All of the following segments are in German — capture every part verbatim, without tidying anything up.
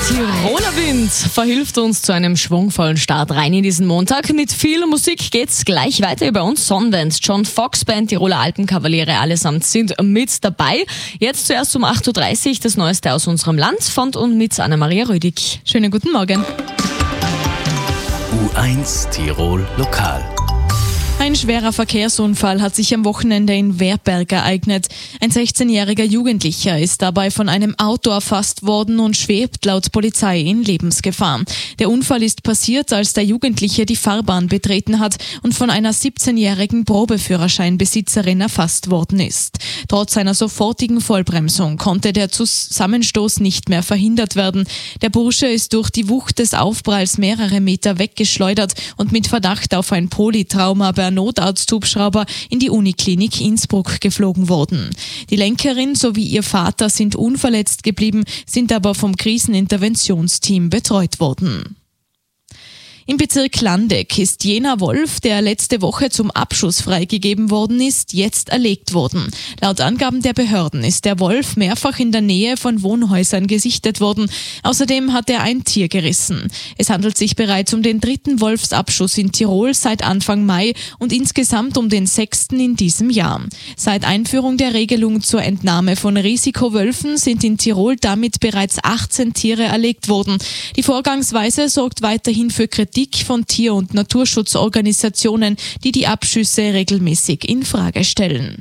Tiroler Wind verhilft uns zu einem schwungvollen Start rein in diesen Montag. Mit viel Musik geht's gleich weiter über uns. Sonnenwend, John Fox Band, Tiroler Alpenkavaliere allesamt sind mit dabei. Jetzt zuerst um acht Uhr dreißig das Neueste aus unserem Land von und mit Anna-Maria Rüdig. Schönen guten Morgen. U eins Tirol Lokal. Ein schwerer Verkehrsunfall hat sich am Wochenende in Werberg ereignet. Ein sechzehnjähriger Jugendlicher ist dabei von einem Auto erfasst worden und schwebt laut Polizei in Lebensgefahr. Der Unfall ist passiert, als der Jugendliche die Fahrbahn betreten hat und von einer siebzehnjährigen Probeführerscheinbesitzerin erfasst worden ist. Trotz seiner sofortigen Vollbremsung konnte der Zusammenstoß nicht mehr verhindert werden. Der Bursche ist durch die Wucht des Aufpralls mehrere Meter weggeschleudert und mit Verdacht auf ein Polytrauma per Notarzthubschrauber in die Uniklinik Innsbruck geflogen worden. Die Lenkerin sowie ihr Vater sind unverletzt geblieben, sind aber vom Kriseninterventionsteam betreut worden. Im Bezirk Landeck ist jener Wolf, der letzte Woche zum Abschuss freigegeben worden ist, jetzt erlegt worden. Laut Angaben der Behörden ist der Wolf mehrfach in der Nähe von Wohnhäusern gesichtet worden. Außerdem hat er ein Tier gerissen. Es handelt sich bereits um den dritten Wolfsabschuss in Tirol seit Anfang Mai und insgesamt um den sechsten in diesem Jahr. Seit Einführung der Regelung zur Entnahme von Risikowölfen sind in Tirol damit bereits achtzehn Tiere erlegt worden. Die Vorgangsweise sorgt weiterhin für Kritik von Tier- und Naturschutzorganisationen, die die Abschüsse regelmäßig in Frage stellen.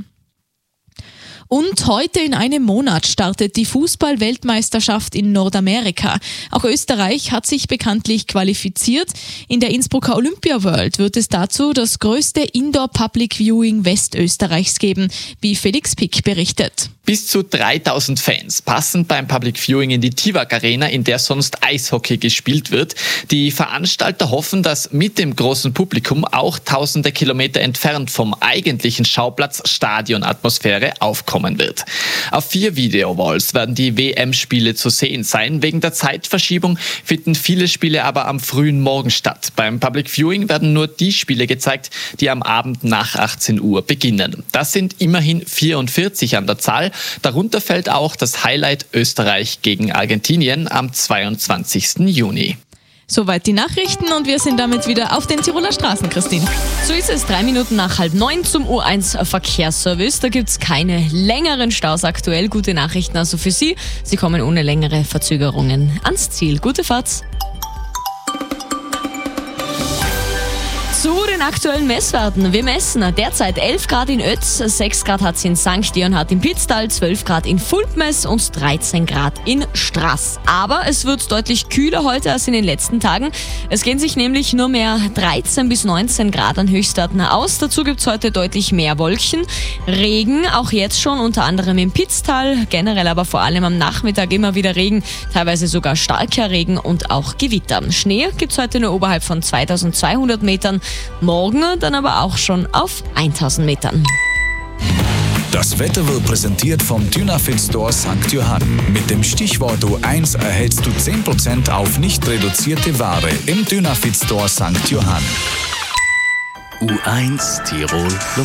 Und heute in einem Monat startet die Fußball-Weltmeisterschaft in Nordamerika. Auch Österreich hat sich bekanntlich qualifiziert. In der Innsbrucker Olympia World wird es dazu das größte Indoor-Public-Viewing Westösterreichs geben, wie Felix Pick berichtet. Bis zu dreitausend Fans passen beim Public Viewing in die Tivak Arena, in der sonst Eishockey gespielt wird. Die Veranstalter hoffen, dass mit dem großen Publikum auch tausende Kilometer entfernt vom eigentlichen Schauplatz Stadionatmosphäre aufkommen wird. Auf vier Videowalls werden die W M-Spiele zu sehen sein. Wegen der Zeitverschiebung finden viele Spiele aber am frühen Morgen statt. Beim Public Viewing werden nur die Spiele gezeigt, die am Abend nach achtzehn Uhr beginnen. Das sind immerhin vierundvierzig an der Zahl. Darunter fällt auch das Highlight Österreich gegen Argentinien am zweiundzwanzigsten Juni. Soweit die Nachrichten und wir sind damit wieder auf den Tiroler Straßen, Christine. So ist es, drei Minuten nach halb neun zum U eins Verkehrsservice. Da gibt's keine längeren Staus aktuell. Gute Nachrichten also für Sie. Sie kommen ohne längere Verzögerungen ans Ziel. Gute Fahrt. Zu den aktuellen Messwerten. Wir messen derzeit elf Grad in Ötz, sechs Grad hat es in Sankt Leonhard im Pitztal, zwölf Grad in Fulpmes und dreizehn Grad in Straß. Aber es wird deutlich kühler heute als in den letzten Tagen. Es gehen sich nämlich nur mehr dreizehn bis neunzehn Grad an Höchstwerten aus. Dazu gibt es heute deutlich mehr Wolken. Regen, auch jetzt schon, unter anderem im Pitztal, generell aber vor allem am Nachmittag immer wieder Regen, teilweise sogar starker Regen und auch Gewitter. Schnee gibt es heute nur oberhalb von zweitausendzweihundert Metern. Morgen dann aber auch schon auf tausend Metern. Das Wetter wird präsentiert vom Dynafit Store Sankt Johann. Mit dem Stichwort U eins erhältst du zehn Prozent auf nicht reduzierte Ware im Dynafit Store Sankt Johann. U eins Tirol Lokal.